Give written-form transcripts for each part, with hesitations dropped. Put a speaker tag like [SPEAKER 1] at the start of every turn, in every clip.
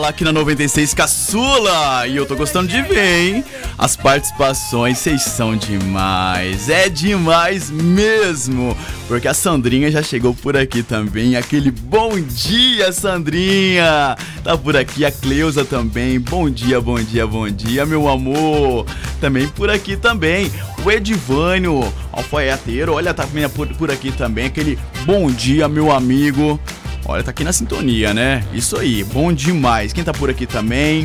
[SPEAKER 1] Aqui na 96 Caçula, e eu tô gostando de ver, hein? As participações, vocês são demais, é demais mesmo. Porque a Sandrinha já chegou por aqui também, aquele bom dia, Sandrinha. Tá por aqui a Cleusa também, bom dia, bom dia, bom dia, meu amor. Também por aqui também, o Edivânio, alfaiateiro, olha, tá por aqui também, aquele bom dia, meu amigo. Olha, tá aqui na sintonia, né? Isso aí, bom demais. Quem tá por aqui também?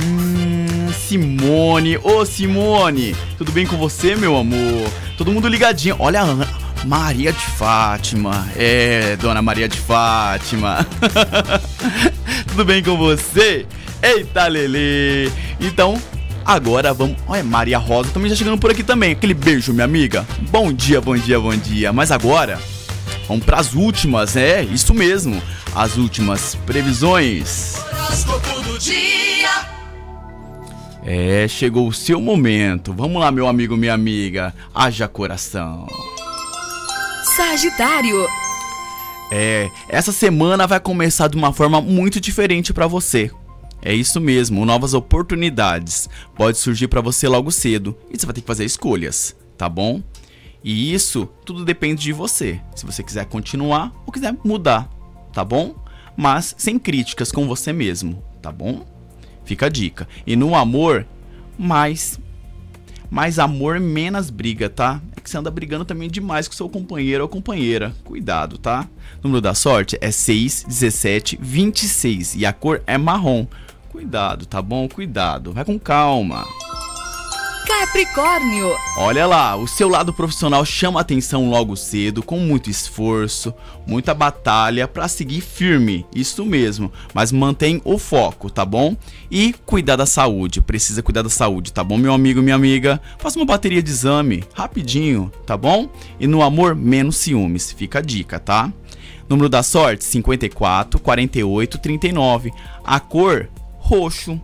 [SPEAKER 1] Simone. Ô, Simone, tudo bem com você, meu amor? Todo mundo ligadinho. Olha a Maria de Fátima. É, dona Maria de Fátima. Tudo bem com você? Eita, Lelê. Então, agora vamos... Olha, Maria Rosa também já chegando por aqui também. Aquele beijo, minha amiga. Bom dia, bom dia, bom dia. Mas agora... vamos para as últimas, isso mesmo, as últimas previsões. Horóscopo do dia. Chegou o seu momento. Vamos lá, meu amigo, minha amiga. Haja coração.
[SPEAKER 2] Sagitário.
[SPEAKER 1] Essa semana vai começar de uma forma muito diferente para você. É isso mesmo, novas oportunidades. Pode surgir para você logo cedo e você vai ter que fazer escolhas, tá bom? E isso tudo depende de você, se você quiser continuar ou quiser mudar, tá bom? Mas sem críticas com você mesmo, tá bom? Fica a dica. E no amor, mais amor, menos briga, tá? É que você anda brigando também demais com seu companheiro ou companheira. Cuidado, tá? O número da sorte é 6, 17, 26 e a cor é marrom. Cuidado, tá bom? Cuidado, vai com calma.
[SPEAKER 2] Capricórnio.
[SPEAKER 1] Olha lá, o seu lado profissional chama atenção logo cedo, com muito esforço, muita batalha para seguir firme, isso mesmo, mas mantém o foco, tá bom? E cuidar da saúde, precisa cuidar da saúde, tá bom, meu amigo, minha amiga? Faça uma bateria de exame, rapidinho, tá bom? E no amor, menos ciúmes, fica a dica, tá? Número da sorte, 54, 48, 39, a cor, roxo.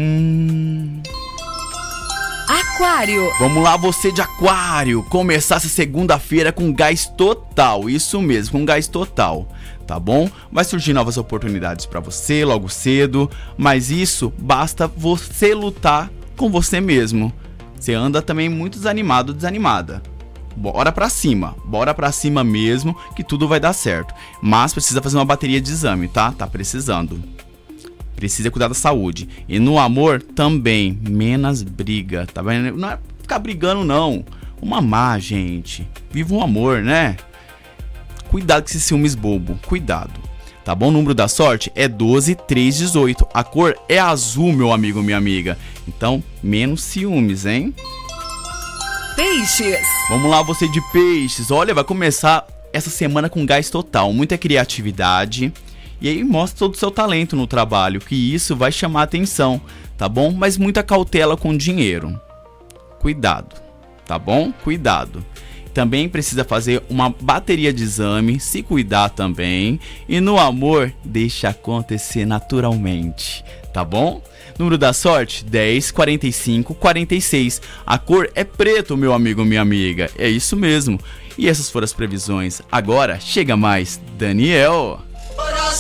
[SPEAKER 2] Aquário.
[SPEAKER 1] Vamos lá, você de Aquário, começar essa segunda-feira com gás total, isso mesmo, com gás total, tá bom? Vai surgir novas oportunidades pra você logo cedo, mas isso basta você lutar com você mesmo. Você anda também muito desanimado, desanimada. Bora pra cima mesmo, que tudo vai dar certo. Mas precisa fazer uma bateria de exame, tá? Tá precisando. Precisa cuidar da saúde. E no amor também, menos briga, tá vendo? Não é ficar brigando, não. Vamos amar, gente. Viva o amor, né? Cuidado com esses ciúmes bobo. Cuidado. Tá bom? O número da sorte é 12, 3, 18. A cor é azul, meu amigo, minha amiga. Então, menos ciúmes, hein?
[SPEAKER 2] Peixes.
[SPEAKER 1] Vamos lá, você de peixes. Olha, vai começar essa semana com gás total. Muita criatividade. E aí mostra todo o seu talento no trabalho, que isso vai chamar atenção, tá bom? Mas muita cautela com o dinheiro. Cuidado, tá bom? Cuidado. Também precisa fazer uma bateria de exame, se cuidar também. E no amor, deixa acontecer naturalmente, tá bom? Número da sorte, 10, 45, 46. A cor é preto, meu amigo, minha amiga. É isso mesmo. E essas foram as previsões. Agora, chega mais, Daniel.